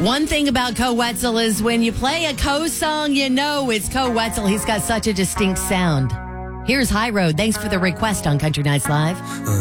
One thing about Koe Wetzel is when you play a Koe song, you know it's Koe Wetzel. He's got such a distinct sound. Here's High Road. Thanks for the request on Country Nights Live.